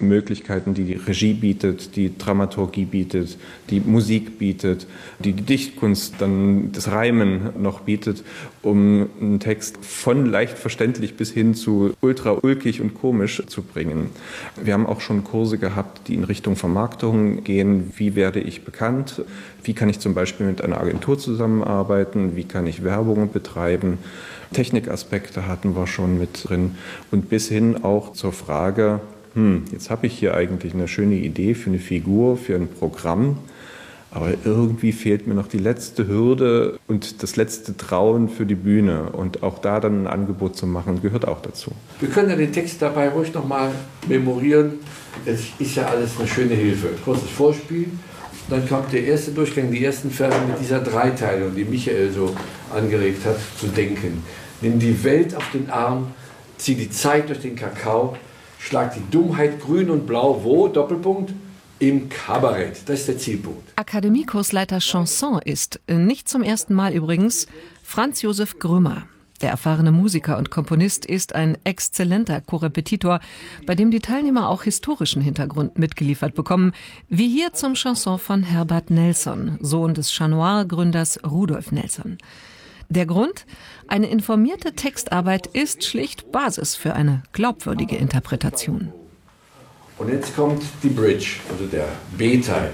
Möglichkeiten, die die Regie bietet, die Dramaturgie bietet, die Musik bietet, die Dichtkunst, dann das Reimen noch bietet, um einen Text von leicht verständlich bis hin zu ultra ulkig und komisch zu bringen. Wir haben auch schon Kurse gehabt, die in Richtung Vermarktung gehen. Wie werde ich bekannt? Wie kann ich zum Beispiel mit einer Agentur zusammenarbeiten? Wie kann ich Werbung betreiben? Technikaspekte hatten wir schon mit drin. Und bis hin auch zur Frage, jetzt habe ich hier eigentlich eine schöne Idee für eine Figur, für ein Programm. Aber irgendwie fehlt mir noch die letzte Hürde und das letzte Trauen für die Bühne. Und auch da dann ein Angebot zu machen, gehört auch dazu. Wir können ja den Text dabei ruhig nochmal memorieren. Es ist ja alles eine schöne Hilfe. Kurzes Vorspiel, dann kommt der erste Durchgang, die ersten Verse mit dieser Dreiteilung, die Michael so angeregt hat, zu denken. Nimm die Welt auf den Arm, zieh die Zeit durch den Kakao, schlag die Dummheit grün und blau, wo? Doppelpunkt. Im Kabarett. Das ist der Zielpunkt. Akademiekursleiter Chanson ist, nicht zum ersten Mal übrigens, Franz Josef Grümmer. Der erfahrene Musiker und Komponist ist ein exzellenter Korrepetitor, bei dem die Teilnehmer auch historischen Hintergrund mitgeliefert bekommen, wie hier zum Chanson von Herbert Nelson, Sohn des Chat Noir-Gründers Rudolf Nelson. Der Grund? Eine informierte Textarbeit ist schlicht Basis für eine glaubwürdige Interpretation. Und jetzt kommt die Bridge, also der B-Teil.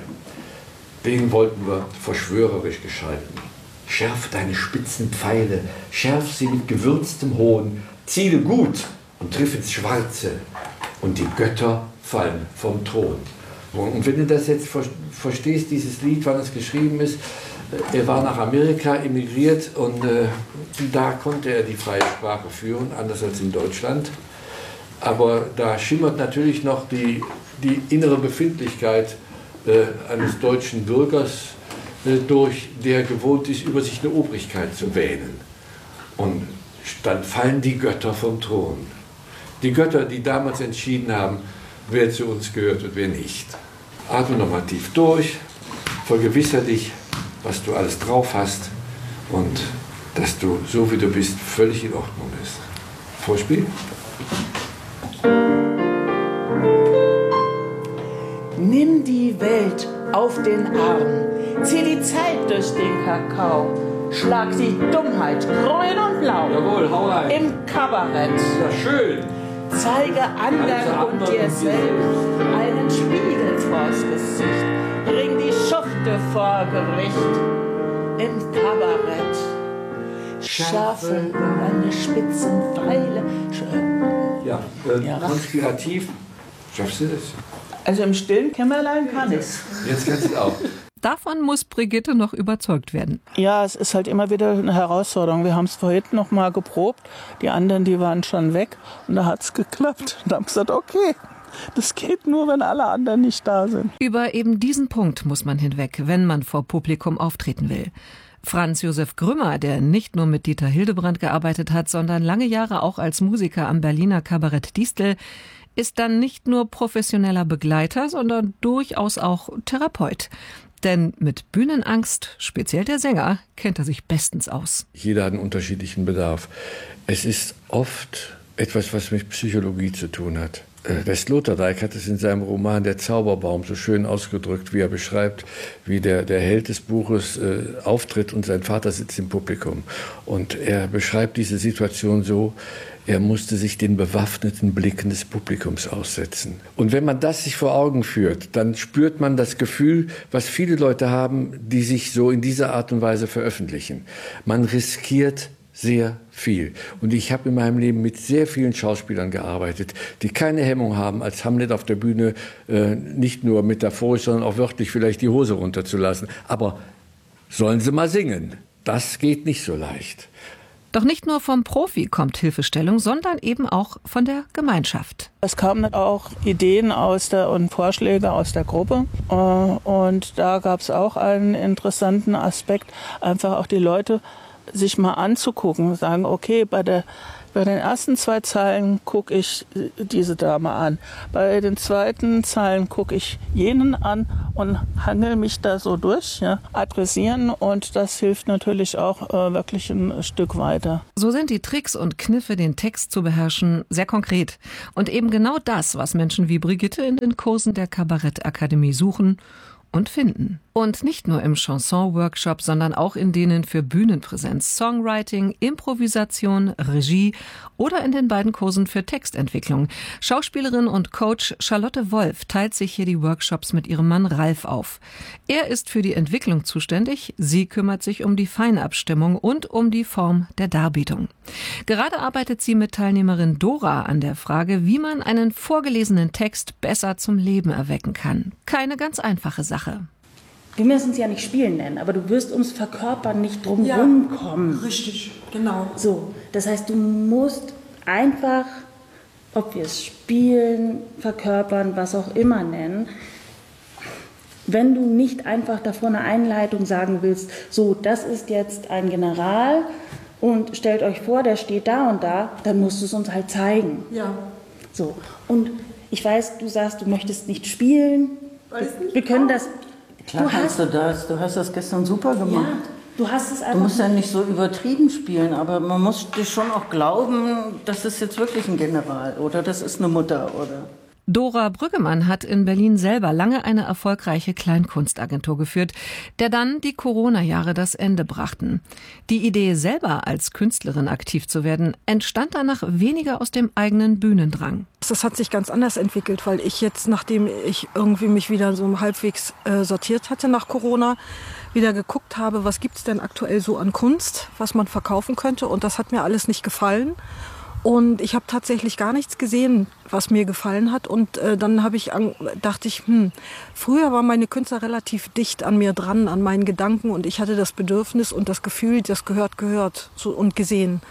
Den wollten wir verschwörerisch gestalten. Schärf deine spitzen Pfeile, schärf sie mit gewürztem Hohn, ziele gut und triff ins Schwarze und die Götter fallen vom Thron. Und wenn du das jetzt verstehst, dieses Lied, wann es geschrieben ist, er war nach Amerika emigriert und da konnte er die freie Sprache führen, anders als in Deutschland. Aber da schimmert natürlich noch die innere Befindlichkeit eines deutschen Bürgers durch, der gewohnt ist, über sich eine Obrigkeit zu wähnen. Und dann fallen die Götter vom Thron. Die Götter, die damals entschieden haben, wer zu uns gehört und wer nicht. Atme nochmal tief durch, vergewissere dich, was du alles drauf hast und dass du, so wie du bist, völlig in Ordnung bist. Vorspiel. Nimm die Welt auf den Arm, zieh die Zeit durch den Kakao, schlag die Dummheit grün und blau. Jawohl, hau rein. Im Kabarett. Ja, schön. Zeige anderen und dir selbst einen Spiegel vors Gesicht. Bring die Schufte vor Gericht. Im Kabarett. Schärfe deine spitzen Pfeile. Ja, konspirativ. Schaffst du das? Also im stillen Kämmerlein kann ich's. Jetzt kannst du auch. Davon muss Brigitte noch überzeugt werden. Ja, es ist halt immer wieder eine Herausforderung. Wir haben es vorhin noch mal geprobt. Die anderen, die waren schon weg. Und da hat es geklappt. Und da haben wir gesagt, okay, das geht nur, wenn alle anderen nicht da sind. Über eben diesen Punkt muss man hinweg, wenn man vor Publikum auftreten will. Franz Josef Grümmer, der nicht nur mit Dieter Hildebrand gearbeitet hat, sondern lange Jahre auch als Musiker am Berliner Kabarett Distel, ist dann nicht nur professioneller Begleiter, sondern durchaus auch Therapeut. Denn mit Bühnenangst, speziell der Sänger, kennt er sich bestens aus. Jeder hat einen unterschiedlichen Bedarf. Es ist oft etwas, was mit Psychologie zu tun hat. Der Sloterdijk hat es in seinem Roman Der Zauberbaum so schön ausgedrückt, wie er beschreibt, wie der Held des Buches auftritt und sein Vater sitzt im Publikum. Und er beschreibt diese Situation so, er musste sich den bewaffneten Blicken des Publikums aussetzen. Und wenn man das sich vor Augen führt, dann spürt man das Gefühl, was viele Leute haben, die sich so in dieser Art und Weise veröffentlichen. Man riskiert sehr viel. Und ich habe in meinem Leben mit sehr vielen Schauspielern gearbeitet, die keine Hemmung haben, als Hamlet auf der Bühne nicht nur metaphorisch, sondern auch wörtlich vielleicht die Hose runterzulassen. Aber sollen sie mal singen? Das geht nicht so leicht. Doch nicht nur vom Profi kommt Hilfestellung, sondern eben auch von der Gemeinschaft. Es kamen auch Ideen und Vorschläge aus der Gruppe. Und da gab es auch einen interessanten Aspekt, einfach auch die Leute sich mal anzugucken, sagen, okay, bei der Bei den ersten 2 Zeilen gucke ich diese Dame an. Bei den zweiten Zeilen gucke ich jenen an und hangel mich da so durch, ja, adressieren, und das hilft natürlich auch wirklich ein Stück weiter. So sind die Tricks und Kniffe, den Text zu beherrschen, sehr konkret. Und eben genau das, was Menschen wie Brigitte in den Kursen der Kabarettakademie suchen und finden. Und nicht nur im Chanson-Workshop, sondern auch in denen für Bühnenpräsenz, Songwriting, Improvisation, Regie oder in den beiden Kursen für Textentwicklung. Schauspielerin und Coach Charlotte Wolf teilt sich hier die Workshops mit ihrem Mann Ralf auf. Er ist für die Entwicklung zuständig, sie kümmert sich um die Feinabstimmung und um die Form der Darbietung. Gerade arbeitet sie mit Teilnehmerin Dora an der Frage, wie man einen vorgelesenen Text besser zum Leben erwecken kann. Keine ganz einfache Sache. Wir müssen es ja nicht Spielen nennen, aber du wirst ums Verkörpern nicht drumherum kommen. Richtig, genau. So, das heißt, du musst einfach, ob wir es Spielen, Verkörpern, was auch immer nennen, wenn du nicht einfach davor eine Einleitung sagen willst, so, das ist jetzt ein General und stellt euch vor, der steht da und da, dann musst du es uns halt zeigen. Ja. So, und ich weiß, du sagst, du möchtest nicht spielen. Wir können das... Klar kannst du das. Du hast das gestern super gemacht. Ja, du hast es einfach. Du musst ja nicht so übertrieben spielen, aber man muss dir schon auch glauben, das ist jetzt wirklich ein General oder das ist eine Mutter oder... Dora Brüggemann hat in Berlin selber lange eine erfolgreiche Kleinkunstagentur geführt, der dann die Corona-Jahre das Ende brachten. Die Idee, selber als Künstlerin aktiv zu werden, entstand danach weniger aus dem eigenen Bühnendrang. Das hat sich ganz anders entwickelt, weil ich jetzt, nachdem ich irgendwie mich wieder so halbwegs sortiert hatte nach Corona, wieder geguckt habe, was gibt's denn aktuell so an Kunst, was man verkaufen könnte, und das hat mir alles nicht gefallen. Und ich habe tatsächlich gar nichts gesehen, was mir gefallen hat. Und dann dachte ich, früher war meine Künstler relativ dicht an mir dran, an meinen Gedanken. Und ich hatte das Bedürfnis und das Gefühl, das gehört so, und gesehen.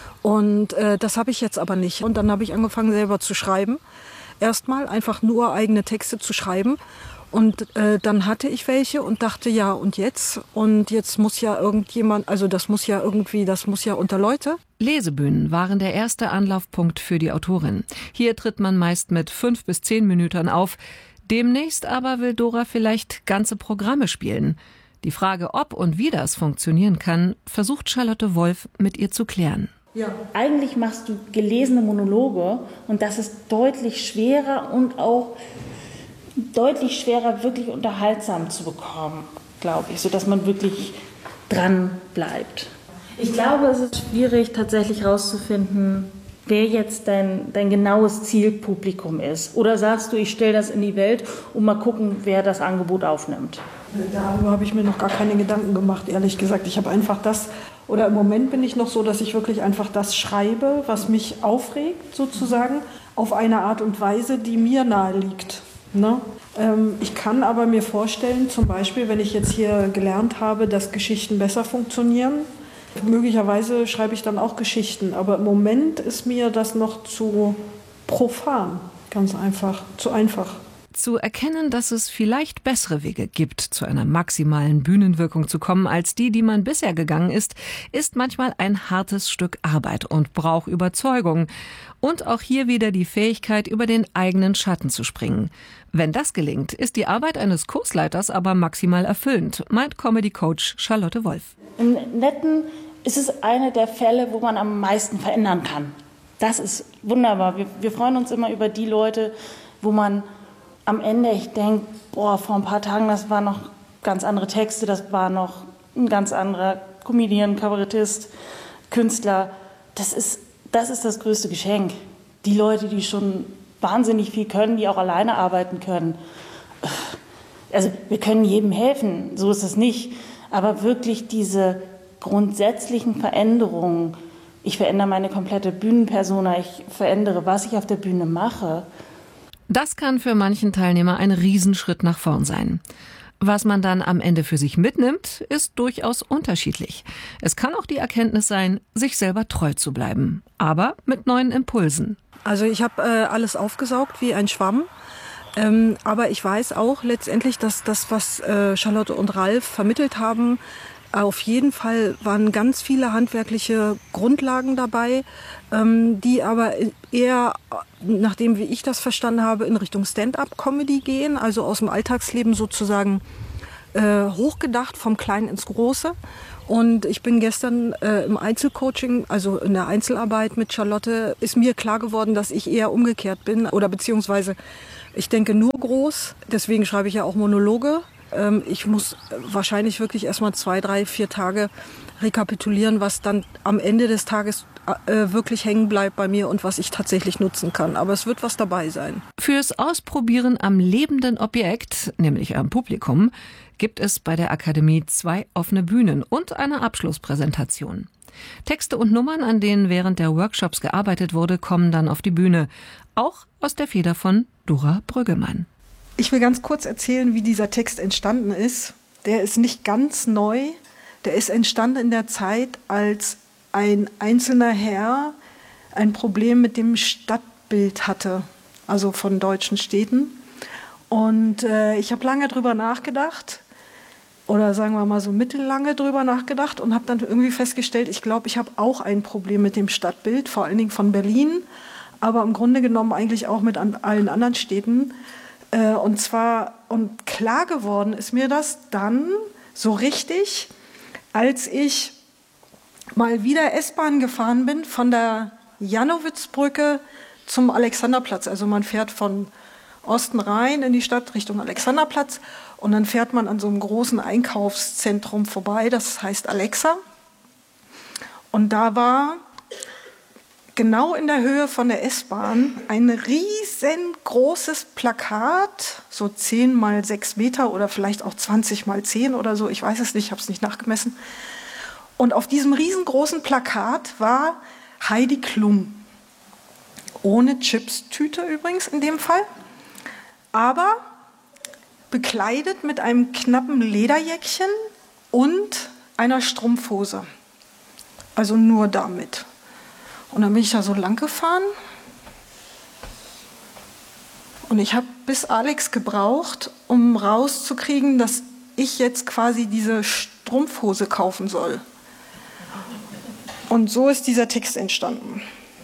Und das habe ich jetzt aber nicht. Und dann habe ich angefangen, selber zu schreiben. Erstmal einfach nur eigene Texte zu schreiben. Und dann hatte ich welche und dachte, ja, und jetzt? Und jetzt muss ja irgendjemand, also das muss ja unter Leute. Lesebühnen waren der erste Anlaufpunkt für die Autorin. Hier tritt man meist mit 5 bis 10 Minuten auf. Demnächst aber will Dora vielleicht ganze Programme spielen. Die Frage, ob und wie das funktionieren kann, versucht Charlotte Wolf mit ihr zu klären. Ja. Eigentlich machst du gelesene Monologe und das ist deutlich schwerer und auch deutlich schwerer, wirklich unterhaltsam zu bekommen, glaube ich, sodass man wirklich dran bleibt. Ich glaube, es ist schwierig, tatsächlich herauszufinden, wer jetzt dein genaues Zielpublikum ist. Oder sagst du, ich stelle das in die Welt und mal gucken, wer das Angebot aufnimmt? Darüber habe ich mir noch gar keine Gedanken gemacht, ehrlich gesagt. Ich habe einfach im Moment bin ich noch so, dass ich wirklich einfach das schreibe, was mich aufregt, sozusagen, auf eine Art und Weise, die mir nahe liegt. Ne? Ich kann aber mir vorstellen, zum Beispiel, wenn ich jetzt hier gelernt habe, dass Geschichten besser funktionieren, möglicherweise schreibe ich dann auch Geschichten. Aber im Moment ist mir das noch zu profan, ganz einfach, zu einfach. Zu erkennen, dass es vielleicht bessere Wege gibt, zu einer maximalen Bühnenwirkung zu kommen, als die man bisher gegangen ist manchmal ein hartes Stück Arbeit und braucht Überzeugung. Und auch hier wieder die Fähigkeit, über den eigenen Schatten zu springen. Wenn das gelingt, ist die Arbeit eines Kursleiters aber maximal erfüllend, meint Comedy-Coach Charlotte Wolf. Im Netten ist es einer der Fälle, wo man am meisten verändern kann. Das ist wunderbar. Wir freuen uns immer über die Leute, wo man am Ende, ich denke, vor ein paar Tagen, das waren noch ganz andere Texte, das war noch ein ganz anderer Comedian, Kabarettist, Künstler. Das ist das größte Geschenk. Die Leute, die schon wahnsinnig viel können, die auch alleine arbeiten können. Also wir können jedem helfen, so ist es nicht. Aber wirklich diese grundsätzlichen Veränderungen, ich verändere meine komplette Bühnenpersona, ich verändere, was ich auf der Bühne mache. Das kann für manchen Teilnehmer ein Riesenschritt nach vorn sein. Was man dann am Ende für sich mitnimmt, ist durchaus unterschiedlich. Es kann auch die Erkenntnis sein, sich selber treu zu bleiben, aber mit neuen Impulsen. Also ich habe alles aufgesaugt wie ein Schwamm, aber ich weiß auch letztendlich, dass das, was Charlotte und Ralf vermittelt haben, Auf jeden Fall waren ganz viele handwerkliche Grundlagen dabei, die aber eher, nachdem wie ich das verstanden habe, in Richtung Stand-up-Comedy gehen, also aus dem Alltagsleben sozusagen hochgedacht, vom Kleinen ins Große. Und ich bin gestern im Einzelcoaching, also in der Einzelarbeit mit Charlotte, ist mir klar geworden, dass ich eher umgekehrt bin oder beziehungsweise ich denke nur groß, deswegen schreibe ich ja auch Monologe. Ich muss wahrscheinlich wirklich erstmal 2, 3, 4 Tage rekapitulieren, was dann am Ende des Tages wirklich hängen bleibt bei mir und was ich tatsächlich nutzen kann. Aber es wird was dabei sein. Fürs Ausprobieren am lebenden Objekt, nämlich am Publikum, gibt es bei der Akademie 2 offene Bühnen und eine Abschlusspräsentation. Texte und Nummern, an denen während der Workshops gearbeitet wurde, kommen dann auf die Bühne. Auch aus der Feder von Dora Brüggemann. Ich will ganz kurz erzählen, wie dieser Text entstanden ist. Der ist nicht ganz neu. Der ist entstanden in der Zeit, als ein einzelner Herr ein Problem mit dem Stadtbild hatte, also von deutschen Städten. Und ich habe lange drüber nachgedacht, oder sagen wir mal so mittellange drüber nachgedacht und habe dann irgendwie festgestellt, ich glaube, ich habe auch ein Problem mit dem Stadtbild, vor allen Dingen von Berlin, aber im Grunde genommen eigentlich auch mit allen anderen Städten. Und klar geworden ist mir das dann so richtig, als ich mal wieder S-Bahn gefahren bin von der Jannowitzbrücke zum Alexanderplatz. Also man fährt von Osten rein in die Stadt Richtung Alexanderplatz und dann fährt man an so einem großen Einkaufszentrum vorbei, das heißt Alexa. Und da war genau in der Höhe von der S-Bahn ein riesengroßes Plakat, so 10 mal 6 Meter oder vielleicht auch 20 mal 10 oder so, ich weiß es nicht, ich habe es nicht nachgemessen. Und auf diesem riesengroßen Plakat war Heidi Klum. Ohne Chips-Tüte übrigens in dem Fall, aber bekleidet mit einem knappen Lederjäckchen und einer Strumpfhose. Also nur damit. Und dann bin ich da so lang gefahren und ich habe bis Alex gebraucht, um rauszukriegen, dass ich jetzt quasi diese Strumpfhose kaufen soll. Und so ist dieser Text entstanden.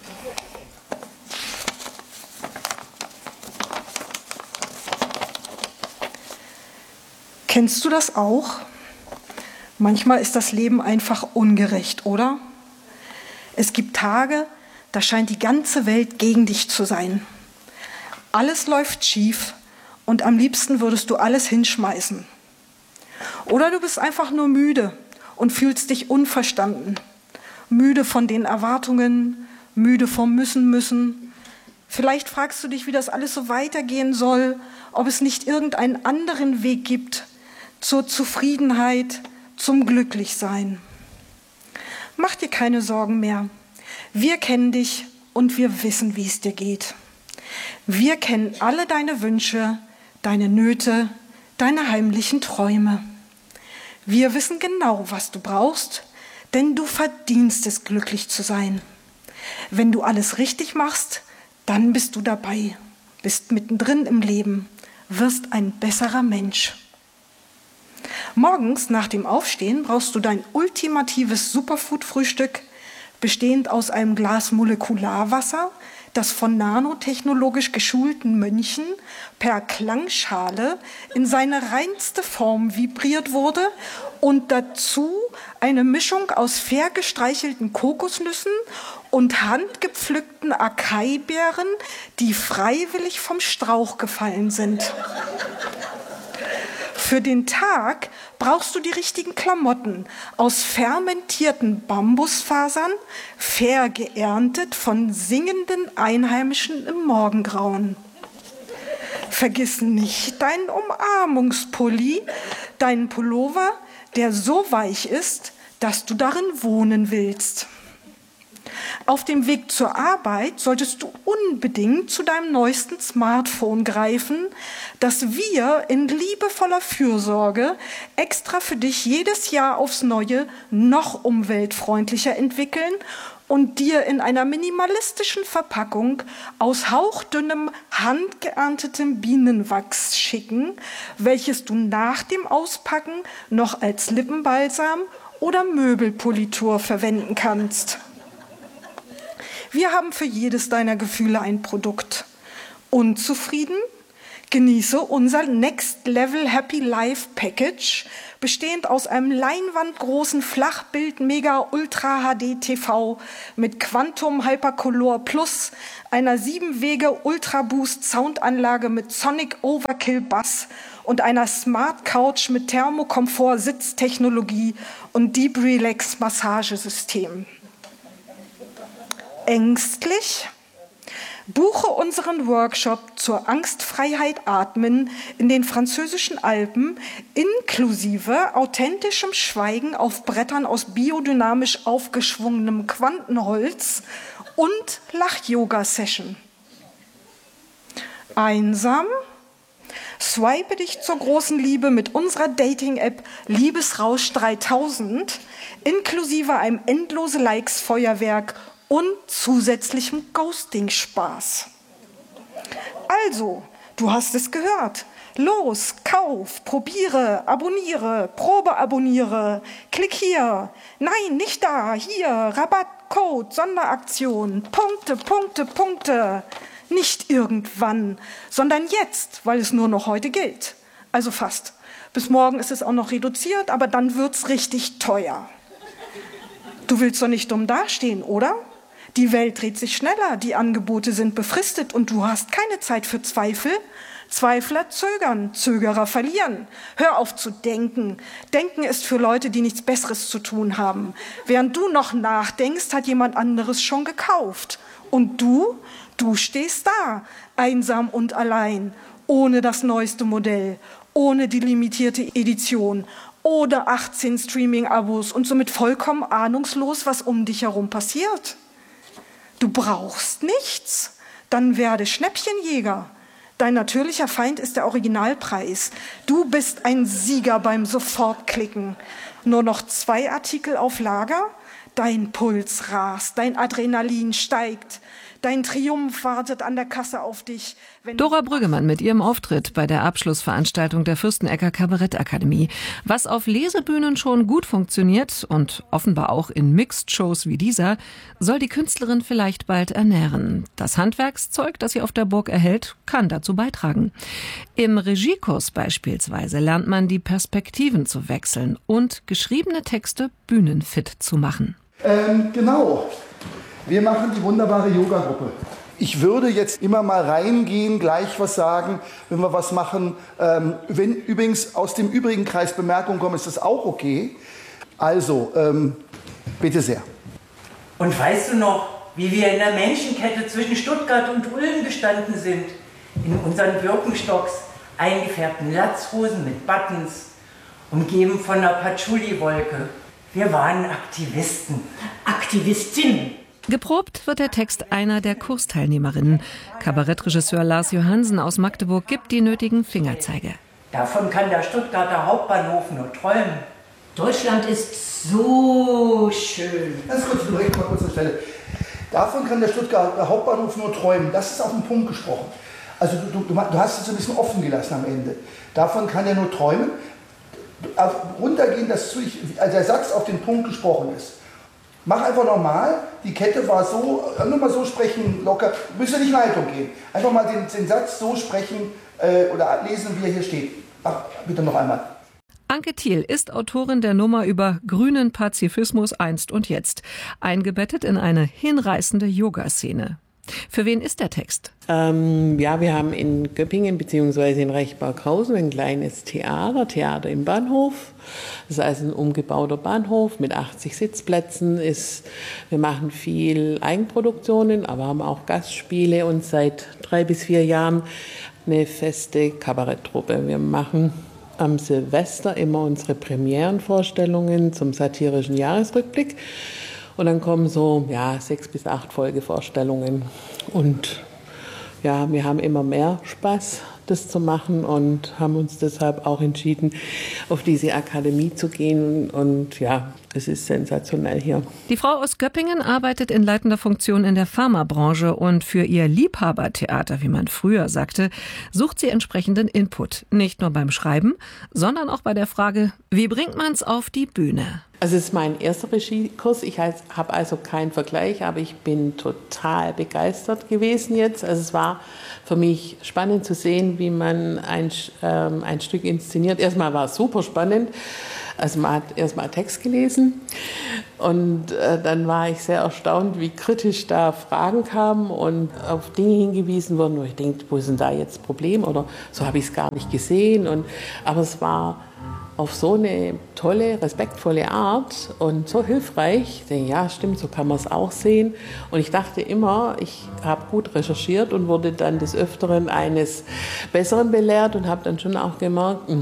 Kennst du das auch? Manchmal ist das Leben einfach ungerecht, oder? Es gibt Tage, da scheint die ganze Welt gegen dich zu sein. Alles läuft schief und am liebsten würdest du alles hinschmeißen. Oder du bist einfach nur müde und fühlst dich unverstanden. Müde von den Erwartungen, müde vom Müssen. Vielleicht fragst du dich, wie das alles so weitergehen soll, ob es nicht irgendeinen anderen Weg gibt zur Zufriedenheit, zum Glücklichsein. Mach dir keine Sorgen mehr. Wir kennen dich und wir wissen, wie es dir geht. Wir kennen alle deine Wünsche, deine Nöte, deine heimlichen Träume. Wir wissen genau, was du brauchst, denn du verdienst es, glücklich zu sein. Wenn du alles richtig machst, dann bist du dabei, bist mittendrin im Leben, wirst ein besserer Mensch. Morgens nach dem Aufstehen brauchst du dein ultimatives Superfood-Frühstück, bestehend aus einem Glas Molekularwasser, das von nanotechnologisch geschulten Mönchen per Klangschale in seine reinste Form vibriert wurde und dazu eine Mischung aus fair gestreichelten Kokosnüssen und handgepflückten Acai-Beeren, die freiwillig vom Strauch gefallen sind. Für den Tag brauchst du die richtigen Klamotten aus fermentierten Bambusfasern, fair geerntet von singenden Einheimischen im Morgengrauen. Vergiss nicht deinen Umarmungspulli, deinen Pullover, der so weich ist, dass du darin wohnen willst. Auf dem Weg zur Arbeit solltest du unbedingt zu deinem neuesten Smartphone greifen, das wir in liebevoller Fürsorge extra für dich jedes Jahr aufs Neue noch umweltfreundlicher entwickeln und dir in einer minimalistischen Verpackung aus hauchdünnem, handgeerntetem Bienenwachs schicken, welches du nach dem Auspacken noch als Lippenbalsam oder Möbelpolitur verwenden kannst. Wir haben für jedes deiner Gefühle ein Produkt. Unzufrieden? Genieße unser Next Level Happy Life Package, bestehend aus einem leinwandgroßen Flachbild Mega Ultra HD TV mit Quantum Hypercolor Plus, einer 7-Wege Ultra Boost Soundanlage mit Sonic Overkill Bass und einer Smart Couch mit Thermokomfort Sitztechnologie und Deep Relax Massagesystem. Ängstlich? Buche unseren Workshop zur Angstfreiheit Atmen in den französischen Alpen inklusive authentischem Schweigen auf Brettern aus biodynamisch aufgeschwungenem Quantenholz und Lach-Yoga-Session. Einsam? Swipe dich zur großen Liebe mit unserer Dating-App Liebesrausch 3000 inklusive einem endlose Likes-Feuerwerk und zusätzlichem Ghosting-Spaß. Also, du hast es gehört. Los, kauf, probiere, abonniere, probeabonniere. Klick hier. Nein, nicht da. Hier, Rabatt, Code, Sonderaktion. Punkte, Punkte, Punkte. Nicht irgendwann, sondern jetzt, weil es nur noch heute gilt. Also fast. Bis morgen ist es auch noch reduziert, aber dann wird's richtig teuer. Du willst doch nicht dumm dastehen, oder? Die Welt dreht sich schneller, die Angebote sind befristet und du hast keine Zeit für Zweifel. Zweifler zögern, Zögerer verlieren. Hör auf zu denken. Denken ist für Leute, die nichts Besseres zu tun haben. Während du noch nachdenkst, hat jemand anderes schon gekauft. Und du stehst da, einsam und allein, ohne das neueste Modell, ohne die limitierte Edition, ohne 18 Streaming-Abos und somit vollkommen ahnungslos, was um dich herum passiert. Du brauchst nichts, dann werde Schnäppchenjäger. Dein natürlicher Feind ist der Originalpreis. Du bist ein Sieger beim Sofortklicken. Nur noch 2 Artikel auf Lager? Dein Puls rast, dein Adrenalin steigt. Dein Triumph wartet an der Kasse auf dich. Dora Brüggemann mit ihrem Auftritt bei der Abschlussveranstaltung der Fürstenecker Kabarettakademie. Was auf Lesebühnen schon gut funktioniert und offenbar auch in Mixed-Shows wie dieser, soll die Künstlerin vielleicht bald ernähren. Das Handwerkszeug, das sie auf der Burg erhält, kann dazu beitragen. Im Regiekurs beispielsweise lernt man die Perspektiven zu wechseln und geschriebene Texte bühnenfit zu machen. Genau. Wir machen die wunderbare Yoga-Gruppe. Ich würde jetzt immer mal reingehen, gleich was sagen, wenn wir was machen. Wenn übrigens aus dem übrigen Kreis Bemerkungen kommen, ist das auch okay. Also, bitte sehr. Und weißt du noch, wie wir in der Menschenkette zwischen Stuttgart und Ulm gestanden sind? In unseren Birkenstocks, eingefärbten Latzhosen mit Buttons, umgeben von einer Patchouli-Wolke. Wir waren Aktivisten. Aktivistin. Geprobt wird der Text einer der Kursteilnehmerinnen. Kabarettregisseur Lars Johansen aus Magdeburg gibt die nötigen Fingerzeige. Davon kann der Stuttgarter Hauptbahnhof nur träumen. Deutschland ist so schön. Ganz kurz, du direkt mal kurz an Stelle. Davon kann der Stuttgarter Hauptbahnhof nur träumen. Das ist auf den Punkt gesprochen. Also du hast es so ein bisschen offen gelassen am Ende. Davon kann er nur träumen. Runtergehen, dass also der Satz auf den Punkt gesprochen ist. Mach einfach normal, die Kette war so, nur mal so sprechen, locker, müsst ihr nicht in Leitung gehen. Einfach mal den Satz so sprechen oder lesen, wie er hier steht. Ach, bitte noch einmal. Anke Thiel ist Autorin der Nummer über grünen Pazifismus einst und jetzt, eingebettet in eine hinreißende Yoga-Szene. Für wen ist der Text? Wir haben in Göppingen bzw. in Rechberghausen ein kleines Theater im Bahnhof. Das ist also ein umgebauter Bahnhof mit 80 Sitzplätzen. Wir machen viel Eigenproduktionen, aber haben auch Gastspiele und seit 3 bis 4 Jahren eine feste Kabaretttruppe. Wir machen am Silvester immer unsere Premierenvorstellungen zum satirischen Jahresrückblick. Und dann kommen so 6 bis 8 Folgevorstellungen. Und ja, wir haben immer mehr Spaß, das zu machen und haben uns deshalb auch entschieden, auf diese Akademie zu gehen. Und ja, Es ist sensationell hier. Die Frau aus Göppingen arbeitet in leitender Funktion in der Pharmabranche und für ihr Liebhabertheater, wie man früher sagte, sucht sie entsprechenden Input. Nicht nur beim Schreiben, sondern auch bei der Frage, wie bringt man es auf die Bühne? Also es ist mein erster Regiekurs. Ich habe also keinen Vergleich, aber ich bin total begeistert gewesen jetzt. Also es war für mich spannend zu sehen, wie man ein Stück inszeniert. Erstmal war es super spannend. Also man hat erstmal Text gelesen und dann war ich sehr erstaunt, wie kritisch da Fragen kamen und auf Dinge hingewiesen wurden, wo ich denke, wo ist denn da jetzt das Problem oder so habe ich es gar nicht gesehen. Aber es war auf so eine tolle, respektvolle Art und so hilfreich. Ich denke, ja, stimmt, so kann man es auch sehen. Und ich dachte immer, ich habe gut recherchiert und wurde dann des Öfteren eines Besseren belehrt und habe dann schon auch gemerkt,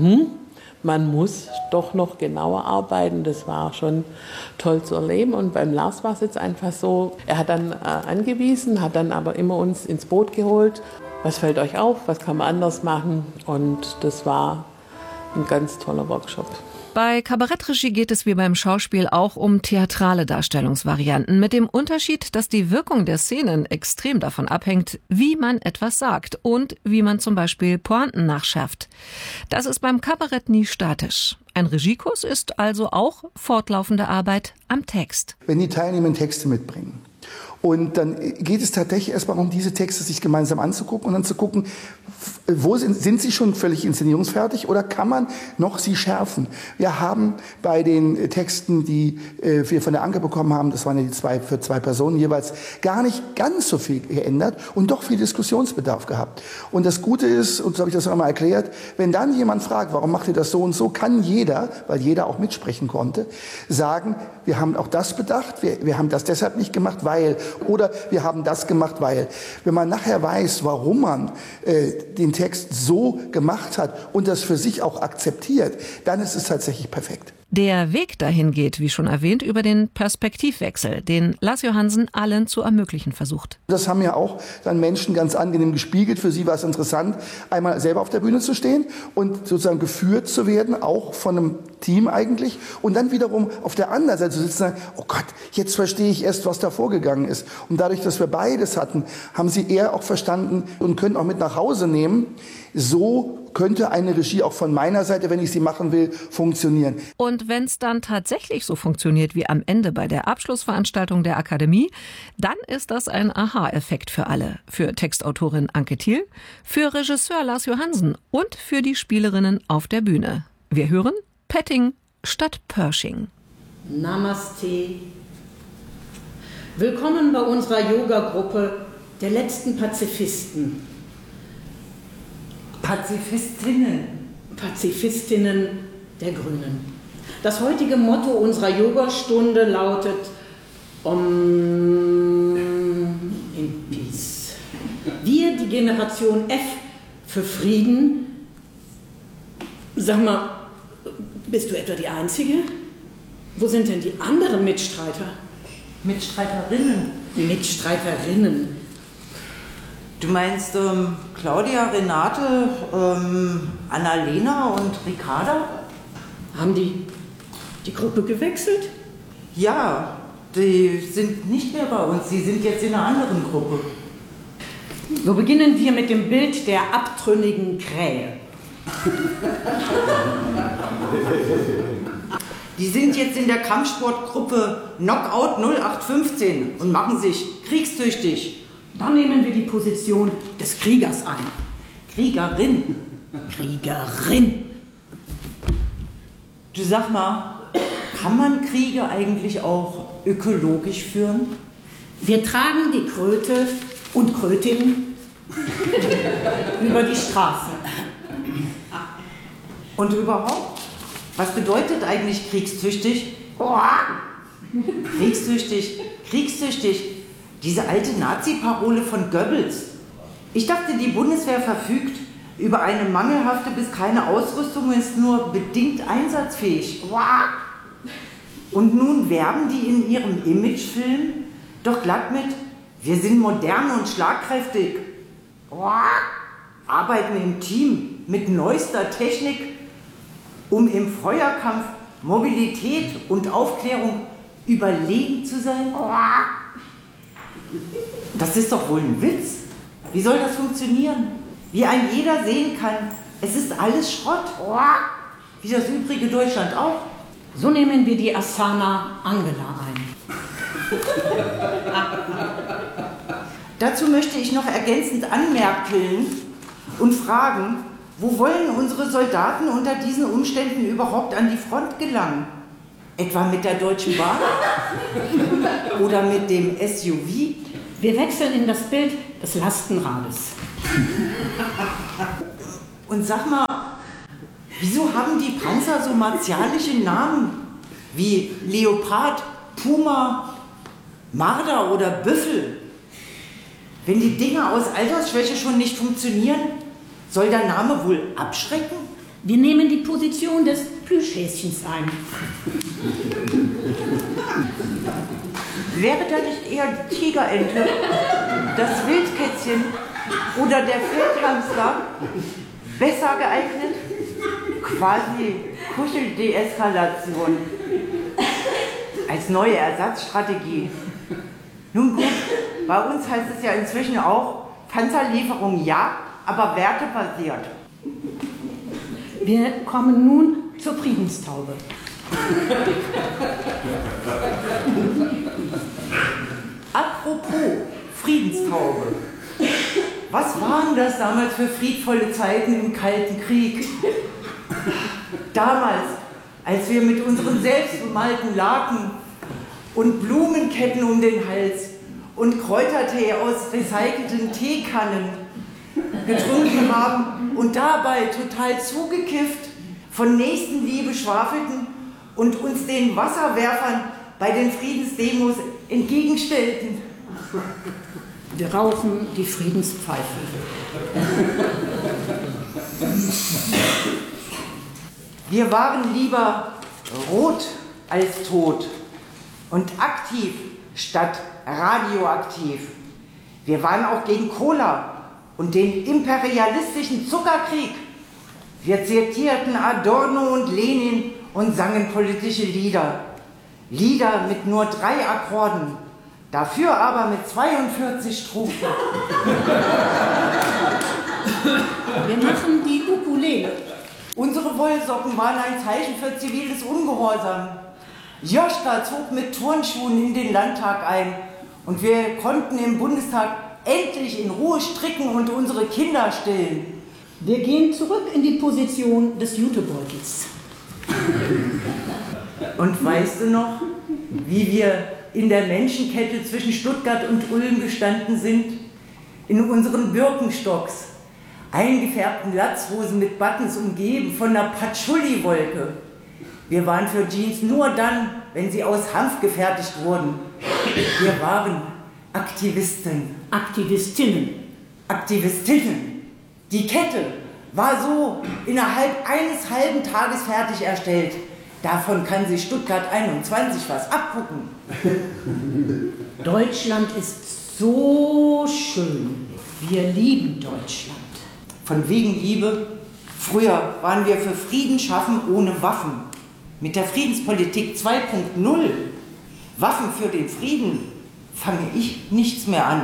man muss doch noch genauer arbeiten. Das war schon toll zu erleben. Und beim Lars war es jetzt einfach so, er hat dann angewiesen, hat dann aber immer uns ins Boot geholt. Was fällt euch auf? Was kann man anders machen? Und das war ein ganz toller Workshop. Bei Kabarettregie geht es wie beim Schauspiel auch um theatrale Darstellungsvarianten, mit dem Unterschied, dass die Wirkung der Szenen extrem davon abhängt, wie man etwas sagt und wie man zum Beispiel Pointen nachschärft. Das ist beim Kabarett nie statisch. Ein Regiekurs ist also auch fortlaufende Arbeit am Text. Wenn die Teilnehmer Texte mitbringen, und dann geht es tatsächlich erstmal um diese Texte sich gemeinsam anzugucken und dann zu gucken, wo sind sie schon völlig inszenierungsfertig oder kann man noch sie schärfen? Wir haben bei den Texten, die wir von der Anke bekommen haben, das waren ja für 2 Personen jeweils, gar nicht ganz so viel geändert und doch viel Diskussionsbedarf gehabt. Und das Gute ist, und so habe ich das auch mal erklärt, wenn dann jemand fragt, warum macht ihr das so und so, kann jeder, weil jeder auch mitsprechen konnte, sagen, wir haben auch das bedacht, wir haben das deshalb nicht gemacht, weil, oder wir haben das gemacht, weil. Wenn man nachher weiß, warum man den Text so gemacht hat und das für sich auch akzeptiert, dann ist es tatsächlich perfekt. Der Weg dahin geht, wie schon erwähnt, über den Perspektivwechsel, den Lars Johansen allen zu ermöglichen versucht. Das haben ja auch dann Menschen ganz angenehm gespiegelt. Für sie war es interessant, einmal selber auf der Bühne zu stehen und sozusagen geführt zu werden, auch von einem Team eigentlich. Und dann wiederum auf der anderen Seite zu sitzen und sagen, oh Gott, jetzt verstehe ich erst, was da vorgegangen ist. Und dadurch, dass wir beides hatten, haben sie eher auch verstanden und können auch mit nach Hause nehmen. So könnte eine Regie auch von meiner Seite, wenn ich sie machen will, funktionieren. Und wenn es dann tatsächlich so funktioniert wie am Ende bei der Abschlussveranstaltung der Akademie, dann ist das ein Aha-Effekt für alle. Für Textautorin Anke Thiel, für Regisseur Lars Johansen und für die Spielerinnen auf der Bühne. Wir hören Petting statt Pershing. Namaste. Willkommen bei unserer Yoga-Gruppe der letzten Pazifisten. Pazifistinnen der Grünen. Das heutige Motto unserer Yogastunde lautet in Peace. Wir, die Generation F für Frieden. Sag mal, bist du etwa die Einzige? Wo sind denn die anderen Mitstreiter? Mitstreiterinnen. Du meinst Claudia, Renate, Annalena und Ricarda? Haben die Gruppe gewechselt? Ja, die sind nicht mehr bei uns. Sie sind jetzt in einer anderen Gruppe. So beginnen wir mit dem Bild der abtrünnigen Krähe. Die sind jetzt in der Kampfsportgruppe Knockout 0815 und machen sich kriegstüchtig. Dann nehmen wir die Position des Kriegers ein. Kriegerin. Du sag mal, kann man Kriege eigentlich auch ökologisch führen? Wir tragen die Kröte und Krötin über die Straße. Und überhaupt? Was bedeutet eigentlich kriegstüchtig? Kriegstüchtig. Diese alte Nazi-Parole von Goebbels. Ich dachte, die Bundeswehr verfügt über eine mangelhafte bis keine Ausrüstung und ist nur bedingt einsatzfähig. Und nun werben die in ihrem Imagefilm doch glatt mit, wir sind modern und schlagkräftig. Arbeiten im Team mit neuester Technik, um im Feuerkampf Mobilität und Aufklärung überlegen zu sein? Das ist doch wohl ein Witz. Wie soll das funktionieren? Wie ein jeder sehen kann, es ist alles Schrott. Wie das übrige Deutschland auch. So nehmen wir die Asana Angela ein. Dazu möchte ich noch ergänzend anmerken und fragen, wo wollen unsere Soldaten unter diesen Umständen überhaupt an die Front gelangen? Etwa mit der Deutschen Bahn? Oder mit dem SUV? Wir wechseln in das Bild des Lastenrades. Und sag mal, wieso haben die Panzer so martialische Namen wie Leopard, Puma, Marder oder Büffel? Wenn die Dinger aus Altersschwäche schon nicht funktionieren, soll der Name wohl abschrecken? Wir nehmen die Position des Plüschhäschens ein. Wäre da nicht eher die Tigerente, das Wildkätzchen oder der Feldhamster besser geeignet? Quasi Kuschel-Deeskalation als neue Ersatzstrategie. Nun gut, bei uns heißt es ja inzwischen auch Panzerlieferung ja, aber wertebasiert. Wir kommen nun zur Friedenstaube. Apropos Friedenstaube. Was waren das damals für friedvolle Zeiten im Kalten Krieg? Damals, als wir mit unseren selbstbemalten Laken und Blumenketten um den Hals und Kräutertee aus recycelten Teekannen getrunken haben und dabei total zugekifft von Nächstenliebe schwafelten und uns den Wasserwerfern bei den Friedensdemos entgegenstellten. Wir rauchen die Friedenspfeife. Wir waren lieber rot als tot und aktiv statt radioaktiv. Wir waren auch gegen Cola und den imperialistischen Zuckerkrieg. Wir zitierten Adorno und Lenin und sangen politische Lieder. Lieder mit nur 3 Akkorden, dafür aber mit 42 Strophen. Wir machen die Ukulele. Unsere Wollsocken waren ein Zeichen für ziviles Ungehorsam. Joschka zog mit Turnschuhen in den Landtag ein und wir konnten im Bundestag endlich in Ruhe stricken und unsere Kinder stillen. Wir gehen zurück in die Position des Jutebeutels. Und weißt du noch, wie wir in der Menschenkette zwischen Stuttgart und Ulm gestanden sind? In unseren Birkenstocks, eingefärbten Latzhosen mit Buttons umgeben von einer Patchouli-Wolke. Wir waren für Jeans nur dann, wenn sie aus Hanf gefertigt wurden. Wir waren Aktivisten. Aktivistinnen. Aktivistinnen. Die Kette war so innerhalb eines halben Tages fertig erstellt. Davon kann sich Stuttgart 21 was abgucken. Deutschland ist so schön. Wir lieben Deutschland. Von wegen Liebe. Früher waren wir für Frieden schaffen ohne Waffen. Mit der Friedenspolitik 2.0, Waffen für den Frieden, fange ich nichts mehr an.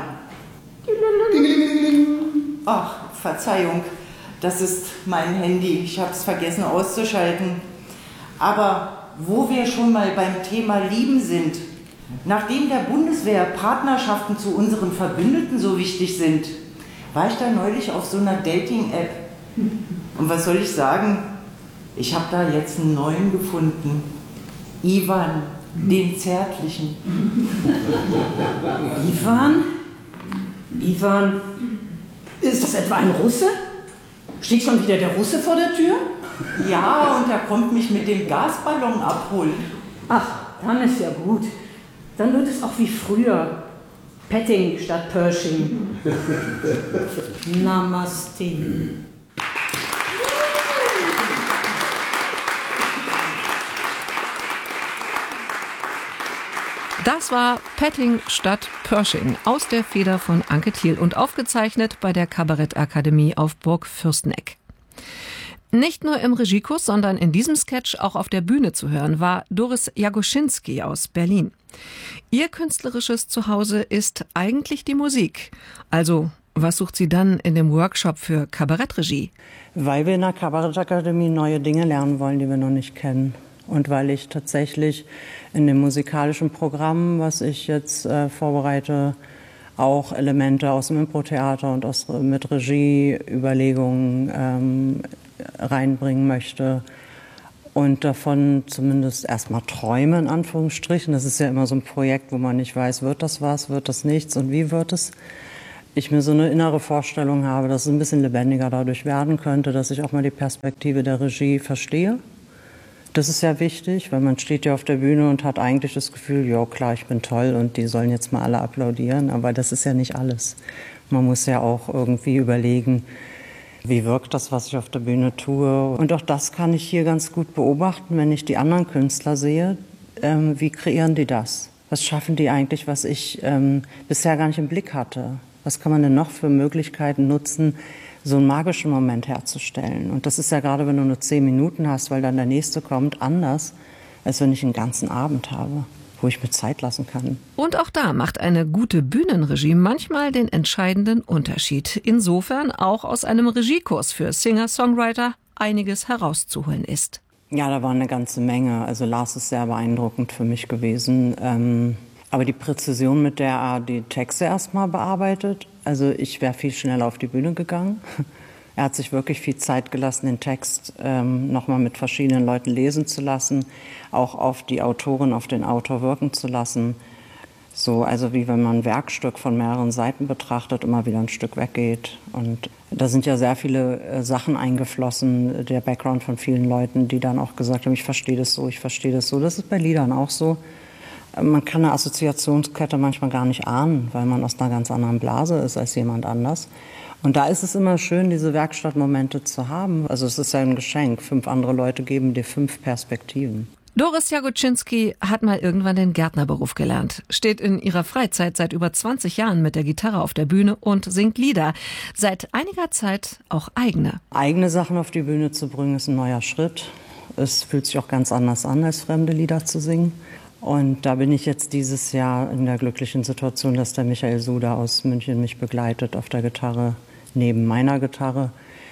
Ach, Verzeihung, das ist mein Handy. Ich habe es vergessen auszuschalten. Aber wo wir schon mal beim Thema Lieben sind, nachdem der Bundeswehr Partnerschaften zu unseren Verbündeten so wichtig sind, war ich da neulich auf so einer Dating-App. Und was soll ich sagen? Ich habe da jetzt einen neuen gefunden. Ivan, den Zärtlichen. Ivan, ist das etwa ein Russe? Steht schon wieder der Russe vor der Tür? Ja, und er kommt mich mit dem Gasballon abholen. Ach, dann ist ja gut. Dann wird es auch wie früher. Petting statt Pershing. Namaste. Das war Petting statt Pershing aus der Feder von Anke Thiel und aufgezeichnet bei der Kabarettakademie auf Burg Fürsteneck. Nicht nur im Regiekurs, sondern in diesem Sketch auch auf der Bühne zu hören war Doris Jagoschinski aus Berlin. Ihr künstlerisches Zuhause ist eigentlich die Musik. Also, was sucht sie dann in dem Workshop für Kabarettregie? Weil wir in der Kabarettakademie neue Dinge lernen wollen, die wir noch nicht kennen. Und weil ich tatsächlich in dem musikalischen Programm, was ich jetzt vorbereite, auch Elemente aus dem Impro-Theater und mit Regieüberlegungen reinbringen möchte und davon zumindest erstmal träume, in Anführungsstrichen. Das ist ja immer so ein Projekt, wo man nicht weiß, wird das was, wird das nichts und wie wird es. Ich mir so eine innere Vorstellung habe, dass es ein bisschen lebendiger dadurch werden könnte, dass ich auch mal die Perspektive der Regie verstehe. Das ist ja wichtig, weil man steht ja auf der Bühne und hat eigentlich das Gefühl, ja klar, ich bin toll und die sollen jetzt mal alle applaudieren, aber das ist ja nicht alles. Man muss ja auch irgendwie überlegen, wie wirkt das, was ich auf der Bühne tue. Und auch das kann ich hier ganz gut beobachten, wenn ich die anderen Künstler sehe. Wie kreieren die das? Was schaffen die eigentlich, was ich bisher gar nicht im Blick hatte? Was kann man denn noch für Möglichkeiten nutzen, so einen magischen Moment herzustellen? Und das ist ja gerade, wenn du nur 10 Minuten hast, weil dann der nächste kommt, anders, als wenn ich einen ganzen Abend habe, wo ich mir Zeit lassen kann. Und auch da macht eine gute Bühnenregie manchmal den entscheidenden Unterschied. Insofern auch aus einem Regiekurs für Singer-Songwriter einiges herauszuholen ist. Ja, da war eine ganze Menge. Also Lars ist sehr beeindruckend für mich gewesen. Aber die Präzision, mit der er die Texte erstmal bearbeitet, also ich wäre viel schneller auf die Bühne gegangen. Er hat sich wirklich viel Zeit gelassen, den Text nochmal mit verschiedenen Leuten lesen zu lassen, auch auf die Autorin, auf den Autor wirken zu lassen. So, also wie wenn man ein Werkstück von mehreren Seiten betrachtet, immer wieder ein Stück weggeht. Und da sind ja sehr viele Sachen eingeflossen, der Background von vielen Leuten, die dann auch gesagt haben, ich verstehe das so, ich verstehe das so. Das ist bei Liedern auch so. Man kann eine Assoziationskette manchmal gar nicht ahnen, weil man aus einer ganz anderen Blase ist als jemand anders. Und da ist es immer schön, diese Werkstattmomente zu haben. Also es ist ja ein Geschenk. 5 andere Leute geben dir 5 Perspektiven. Doris Jagoschinski hat mal irgendwann den Gärtnerberuf gelernt, steht in ihrer Freizeit seit über 20 Jahren mit der Gitarre auf der Bühne und singt Lieder. Seit einiger Zeit auch eigene. Eigene Sachen auf die Bühne zu bringen, ist ein neuer Schritt. Es fühlt sich auch ganz anders an, als fremde Lieder zu singen. Und da bin ich jetzt dieses Jahr in der glücklichen Situation, dass der Michael Suda aus München mich begleitet auf der Gitarre, neben meiner Gitarre.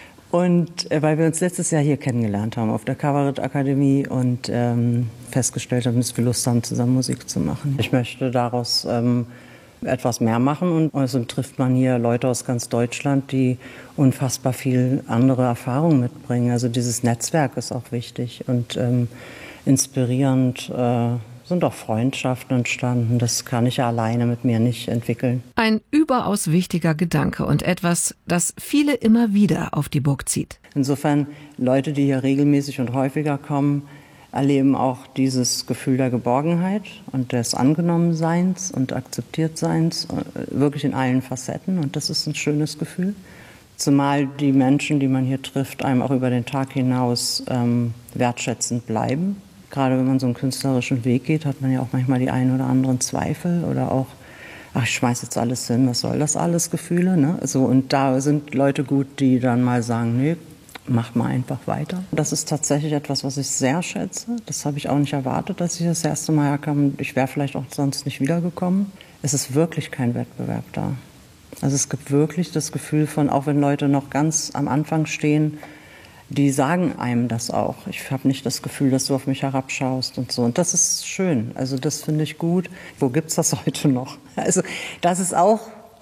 Und weil wir uns letztes Jahr hier kennengelernt haben auf der Kabarettakademie und festgestellt haben, dass wir Lust haben, zusammen Musik zu machen. Ich möchte daraus etwas mehr machen und außerdem trifft man hier Leute aus ganz Deutschland, die unfassbar viel andere Erfahrungen mitbringen. Also dieses Netzwerk ist auch wichtig und inspirierend. Sind auch Freundschaften entstanden. Das kann ich ja alleine mit mir nicht entwickeln. Ein überaus wichtiger Gedanke und etwas, das viele immer wieder auf die Burg zieht. Insofern, Leute, die hier regelmäßig und häufiger kommen, erleben auch dieses Gefühl der Geborgenheit und des Angenommenseins und Akzeptiertseins, wirklich in allen Facetten. Und das ist ein schönes Gefühl. Zumal die Menschen, die man hier trifft, einem auch über den Tag hinaus wertschätzend bleiben. Gerade wenn man so einen künstlerischen Weg geht, hat man ja auch manchmal die ein oder anderen Zweifel oder auch, ach, ich schmeiß jetzt alles hin, was soll das alles, Gefühle, ne? So, und da sind Leute gut, die dann mal sagen, nee, mach mal einfach weiter. Das ist tatsächlich etwas, was ich sehr schätze. Das habe ich auch nicht erwartet, dass ich das erste Mal herkam. Ich wäre vielleicht auch sonst nicht wiedergekommen. Es ist wirklich kein Wettbewerb da. Also es gibt wirklich das Gefühl von, auch wenn Leute noch ganz am Anfang stehen, die sagen einem das auch. Ich habe nicht das Gefühl, dass du auf mich herabschaust und so. Und das ist schön. Also das finde ich gut. Wo gibt's das heute noch? Also das ist auch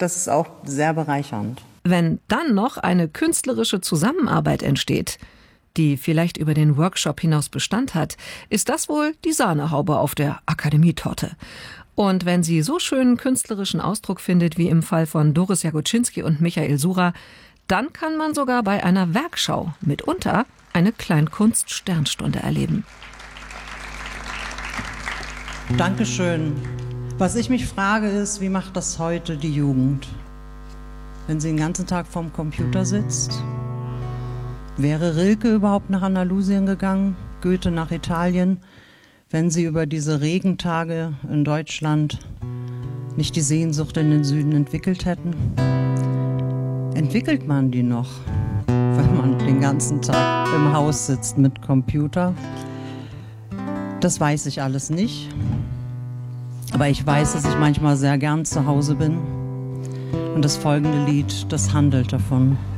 sehr bereichernd. Wenn dann noch eine künstlerische Zusammenarbeit entsteht, die vielleicht über den Workshop hinaus Bestand hat, ist das wohl die Sahnehaube auf der Akademietorte. Und wenn sie so schönen künstlerischen Ausdruck findet, wie im Fall von Doris Jagoschinski und Michael Suda, dann kann man sogar bei einer Werkschau mitunter eine Kleinkunst-Sternstunde erleben. Dankeschön. Was ich mich frage ist, wie macht das heute die Jugend? Wenn sie den ganzen Tag vorm Computer sitzt? Wäre Rilke überhaupt nach Andalusien gegangen? Goethe nach Italien? Wenn sie über diese Regentage in Deutschland nicht die Sehnsucht in den Süden entwickelt hätten? Entwickelt man die noch, wenn man den ganzen Tag im Haus sitzt mit Computer. Das weiß ich alles nicht. Aber ich weiß, dass ich manchmal sehr gern zu Hause bin. Und das folgende Lied, das handelt davon.